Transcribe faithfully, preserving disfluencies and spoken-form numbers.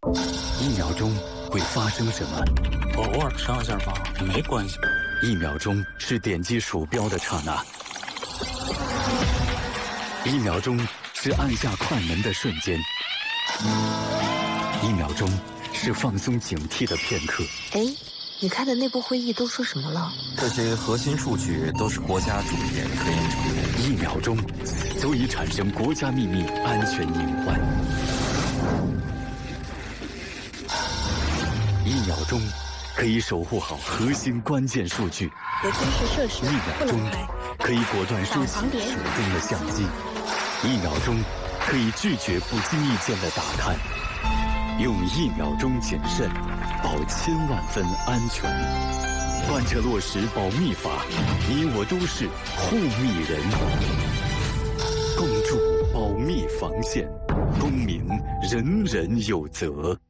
一秒钟会发生什么？ 我偶尔上下吧，没关系。 一秒钟是点击鼠标的刹那，一秒钟是按下快门的瞬间，一秒钟是放松警惕的片刻。 哎，你开的内部会议都说什么了？ 这些核心数据都是国家主研科研成果。 一秒钟足以产生国家秘密安全隐患。一秒钟可以守护好核心关键数据。 别军事设施一秒钟可以果断收起手中的相机。一秒钟可以拒绝不经意间的打探。用一秒钟谨慎，保千万分安全。贯彻落实保密法，你我都是护密人。共筑保密防线，公民人人有责。